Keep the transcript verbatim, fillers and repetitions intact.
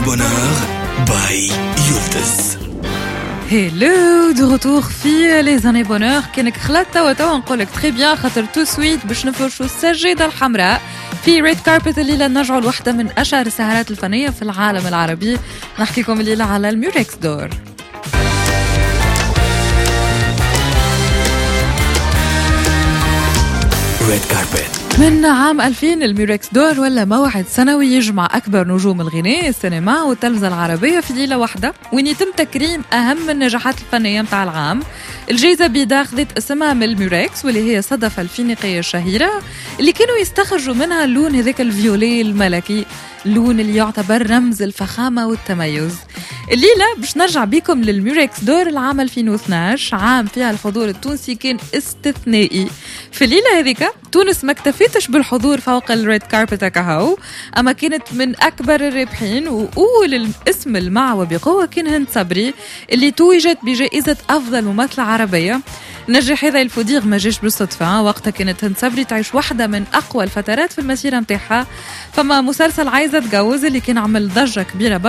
Bonheur by Yultez. Hello, de retour في les années bonheur. كأنك خلطت وتوا نقولك très bien خاطر تو سويت باش نفرشوا السجادة الحمراء في ريد كاربت الليلة. نرجعوا لوحدة من أشهر السهرات الفنية في العالم العربي. نحكيكم الليلة على الميوريكس دور. ريد كاربت. من عام ألفين الميوريكس دور ولا موعد سنوي يجمع أكبر نجوم الغناء السينما والتلفزة العربية في ليلة واحدة، وين يتم تكريم أهم النجاحات الفنية متاع العام. الجائزة بيدا أخذت اسمها من الميوريكس واللي هي صدفة الفينيقية الشهيرة اللي كانوا يستخرجوا منها اللون هذاك الفيولي الملكي، اللون اللي يعتبر رمز الفخامة والتميز. الليلة باش نرجع بكم للميوريكس دور العام ألفين واثناعش، عام فيها الحضور التونسي كان استثنائي. في الليلة هذيك تونس ما اكتفيتش بالحضور فوق الريد كاربت كهو، أما كانت من أكبر الرابحين، وأول الاسم المعوى بقوة كان هند صبري اللي توجت بجائزة أفضل ممثلة عربية. نجح هذا الفوديغ ما جاش بالصدفة، وقتها كانت هند صبري تعيش واحدة من أقوى الفترات في المسيرة متاعها. فما مسلسل عايزة تجوز اللي كان عمل ضجة كبيرة